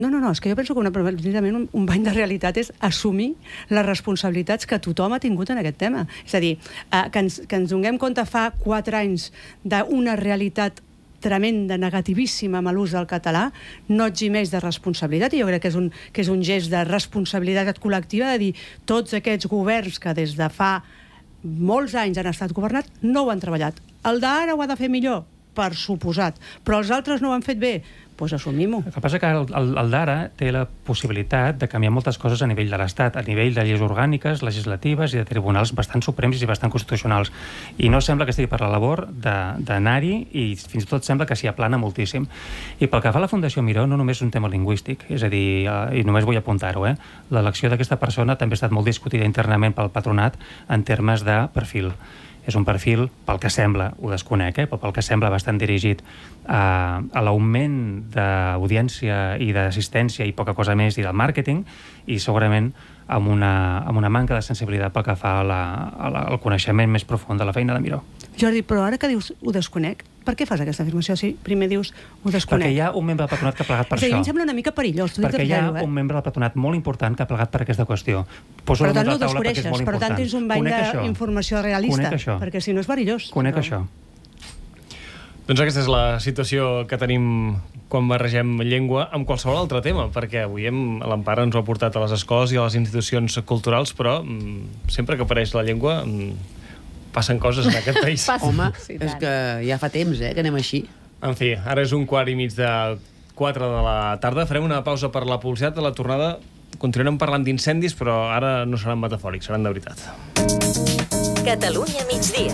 No, és que jo penso que precisament un bany de realitat és assumir les responsabilitats que tothom ha tingut en aquest tema. És a dir, que ens donem compte fa 4 anys d'una realitat tremenda, negativíssima amb l'ús del català, no eximeix de responsabilitat, i jo crec que és un gest de responsabilitat col·lectiva de dir tots aquests governs que des de fa molts anys han estat governats no ho han treballat. El d'ara ho ha de fer millor, per suposat, però els altres no ho han fet bé, doncs assumim-ho. El que passa que el d'ara té la possibilitat de canviar moltes coses a nivell de l'Estat, a nivell de lleis orgàniques, legislatives i de tribunals bastant suprems i bastant constitucionals. I no sembla que estigui per la labor d'anar-hi, i fins i tot sembla que s'hi aplana moltíssim. I pel que fa a la Fundació Miró, no només és un tema lingüístic, és a dir, i només vull apuntar-ho, l'elecció d'aquesta persona també ha estat molt discutida internament pel patronat en termes de perfil. És un perfil, pel que sembla, ho desconec, però pel que sembla bastant dirigit a l'augment d'audiència i d'assistència i poca cosa més, i del màrqueting, i segurament amb una manca de sensibilitat pel que fa al coneixement més profund de la feina de Miró. Jordi, però ara que dius ho desconec, per què fas aquesta afirmació si primer dius ho desconec? Perquè hi ha un membre del patronat que ha plegat per això. això. Em sembla una mica perillós. Perquè hi ha un membre del patronat molt important que ha plegat per aquesta qüestió. Per tant, no ho desconeixes, per tant tens un bany d'informació realista, perquè si no és perillós. Conec això. Doncs aquesta és la situació que tenim quan barregem llengua amb qualsevol altre tema, perquè avui l'Empara ens ho ha portat a les escoles i a les institucions culturals, però sempre que apareix la llengua passen coses en aquest país. Home, és que ja fa temps, que anem així. En fi, ara és 3:15 de la tarda. Farem una pausa per la publicitat. A la tornada continuarem parlant d'incendis, però ara no seran metafòrics, seran de veritat. Catalunya migdia.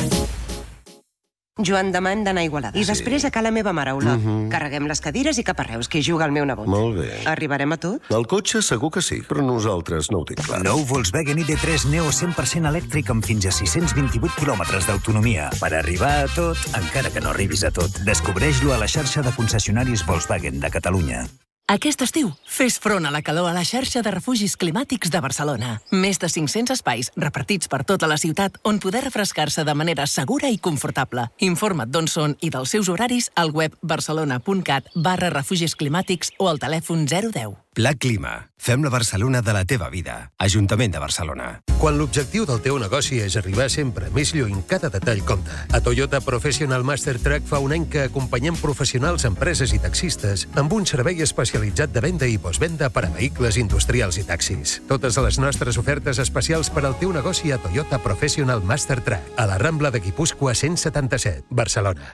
Joan, demà hem d'anar a Igualada. I després a ca la meva mare, Ola. Carreguem les cadires i cap a Reus, que hi juga el meu nebot. Molt bé. Arribarem a tot? El cotxe segur que sí, però nosaltres no ho tinc clar. Nou Volkswagen ID3 Neo 100% elèctric amb fins a 628 quilòmetres d'autonomia. Per arribar a tot, encara que no arribis a tot. Descobreix-lo a la xarxa de concessionaris Volkswagen de Catalunya. Aquest estiu, fes front a la calor a la xarxa de refugis climàtics de Barcelona. Més de 500 espais repartits per tota la ciutat on poder refrescar-se de manera segura i confortable. Informa't d'on són i dels seus horaris al web barcelona.cat/refugis climàtics o al telèfon 010. Pla Clima. Fem la Barcelona de la teva vida. Ajuntament de Barcelona. Quan l'objectiu del teu negoci és arribar sempre més lluny, cada detall compta. A Toyota Professional Master Track fa un any que acompanyem professionals, empreses i taxistes amb un servei especialitzat de venda i postvenda per a vehicles industrials i taxis. Totes les nostres ofertes especials per al teu negoci a Toyota Professional Master Track, a la Rambla de Guipúscoa 177, Barcelona.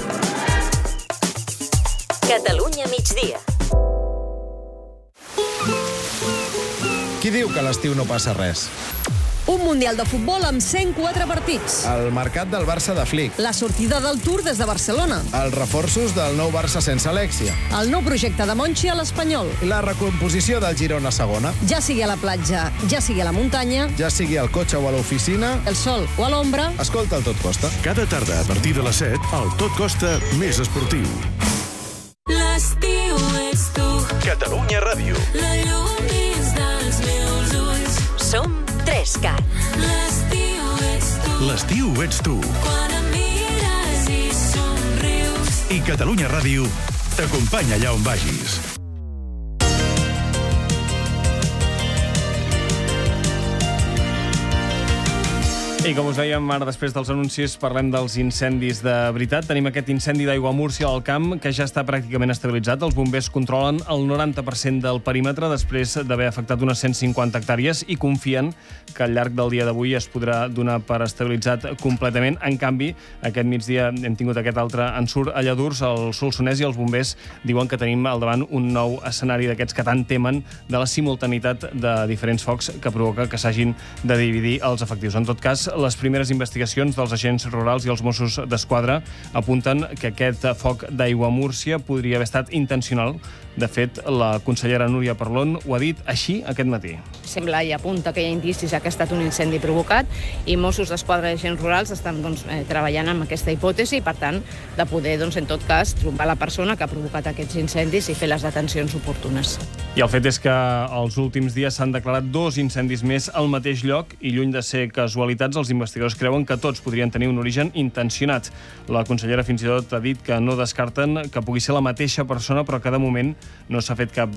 Catalunya migdia. Qui diu que a l'estiu no passa res? Un Mundial de futbol amb 104 partits. El mercat del Barça de Flick. La sortida del Tour des de Barcelona. Els reforços del nou Barça sense Alexia. El nou projecte de Monchi a l'Espanyol. La recomposició del Girona a segona. Ja sigui a la platja, ja sigui a la muntanya. Ja sigui al cotxe o a l'oficina. El sol o a l'ombra. Escolta el Tot Costa. Cada tarda a partir de les 7, el Tot Costa més esportiu. L'estiu ets tu. Catalunya Ràdio. La llum dins dels meus ulls. Som 3Cat. L'estiu ets tu. L'estiu ets tu. Quan em mires i somrius. I Catalunya Ràdio t'acompanya allà on vagis. I com us dèiem, ara després dels anuncis parlem dels incendis de veritat. Tenim aquest incendi d'aigua a Múrcia al camp que ja està pràcticament estabilitzat. Els bombers controlen el 90% del perímetre després d'haver afectat unes 150 hectàrees i confien que al llarg del dia d'avui es podrà donar per estabilitzat completament. En canvi, aquest migdia hem tingut aquest altre ensurt a Lladurs, al Solsonès, i els bombers diuen que tenim al davant un nou escenari d'aquests que tant temen, de la simultaneïtat de diferents focs que provoca que s'hagin de dividir els efectius. En tot cas, les primeres investigacions dels agents rurals i els Mossos d'Esquadra apunten que aquest foc d'aigua a Múrcia podria haver estat intencional. De fet, la consellera Núria Parlon ho ha dit així aquest matí. Sembla i apunta que hi ha indicis que ha estat un incendi provocat i Mossos d'Esquadra i agents rurals estan treballant amb aquesta hipòtesi i, per tant, de poder, en tot cas, trobar la persona que ha provocat aquests incendis i fer les detencions oportunes. I el fet és que els últims dies s'han declarat 2 incendis més al mateix lloc i, lluny de ser casualitats, els investigadors creuen que tots podrien tenir un origen intencionat. La consellera fins i tot ha dit que no descarten que pugui ser la mateixa persona, però que de moment no s'ha fet cap